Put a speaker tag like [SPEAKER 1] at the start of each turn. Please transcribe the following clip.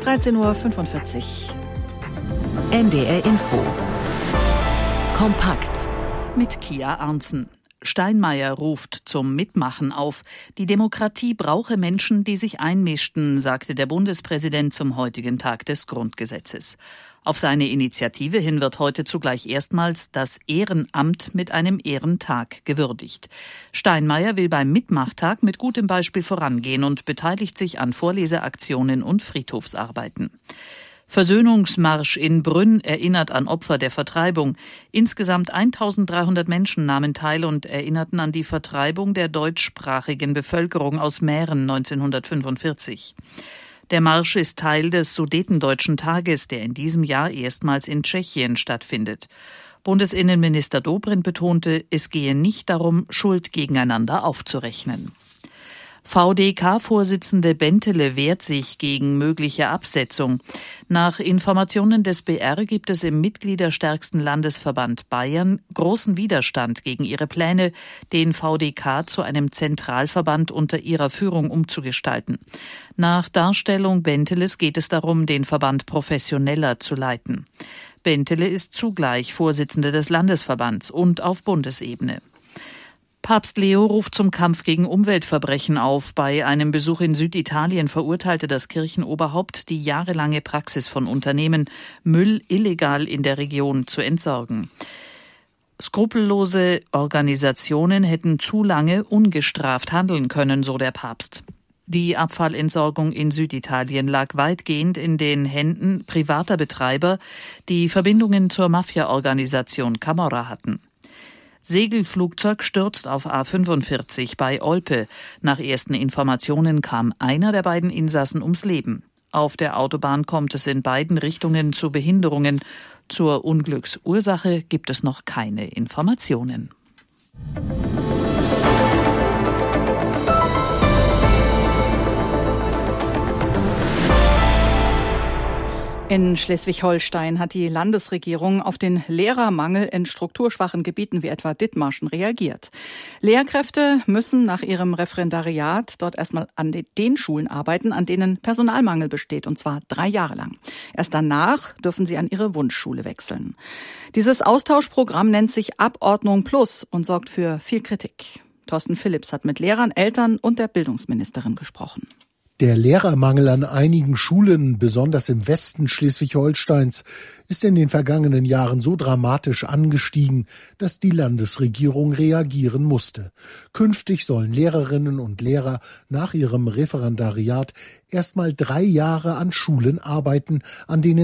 [SPEAKER 1] 13:45 Uhr.
[SPEAKER 2] NDR Info. Kompakt.
[SPEAKER 3] Mit Kia Arntzen. Steinmeier ruft zum Mitmachen auf. Die Demokratie brauche Menschen, die sich einmischten, sagte der Bundespräsident zum heutigen Tag des Grundgesetzes. Auf seine Initiative hin wird heute zugleich erstmals das Ehrenamt mit einem Ehrentag gewürdigt. Steinmeier will beim Mitmachtag mit gutem Beispiel vorangehen und beteiligt sich an Vorleseaktionen und Friedhofsarbeiten. Versöhnungsmarsch in Brünn erinnert an Opfer der Vertreibung. Insgesamt 1300 Menschen nahmen teil und erinnerten an die Vertreibung der deutschsprachigen Bevölkerung aus Mähren 1945. Der Marsch ist Teil des Sudetendeutschen Tages, der in diesem Jahr erstmals in Tschechien stattfindet. Bundesinnenminister Dobrindt betonte, es gehe nicht darum, Schuld gegeneinander aufzurechnen. VDK-Vorsitzende Bentele wehrt sich gegen mögliche Absetzung. Nach Informationen des BR gibt es im mitgliederstärksten Landesverband Bayern großen Widerstand gegen ihre Pläne, den VDK zu einem Zentralverband unter ihrer Führung umzugestalten. Nach Darstellung Benteles geht es darum, den Verband professioneller zu leiten. Bentele ist zugleich Vorsitzende des Landesverbands und auf Bundesebene. Papst Leo ruft zum Kampf gegen Umweltverbrechen auf. Bei einem Besuch in Süditalien verurteilte das Kirchenoberhaupt die jahrelange Praxis von Unternehmen, Müll illegal in der Region zu entsorgen. Skrupellose Organisationen hätten zu lange ungestraft handeln können, so der Papst. Die Abfallentsorgung in Süditalien lag weitgehend in den Händen privater Betreiber, die Verbindungen zur Mafia-Organisation Camorra hatten. Segelflugzeug stürzt auf A45 bei Olpe. Nach ersten Informationen kam einer der beiden Insassen ums Leben. Auf der Autobahn kommt es in beiden Richtungen zu Behinderungen. Zur Unglücksursache gibt es noch keine Informationen.
[SPEAKER 1] In Schleswig-Holstein hat die Landesregierung auf den Lehrermangel in strukturschwachen Gebieten wie etwa Dithmarschen reagiert. Lehrkräfte müssen nach ihrem Referendariat dort erstmal an den Schulen arbeiten, an denen Personalmangel besteht, und zwar 3 Jahre lang. Erst danach dürfen sie an ihre Wunschschule wechseln. Dieses Austauschprogramm nennt sich Abordnung Plus und sorgt für viel Kritik. Thorsten Philipps hat mit Lehrern, Eltern und der Bildungsministerin gesprochen.
[SPEAKER 4] Der Lehrermangel an einigen Schulen, besonders im Westen Schleswig-Holsteins, ist in den vergangenen Jahren so dramatisch angestiegen, dass die Landesregierung reagieren musste. Künftig sollen Lehrerinnen und Lehrer nach ihrem Referendariat erstmal 3 Jahre an Schulen arbeiten, an denen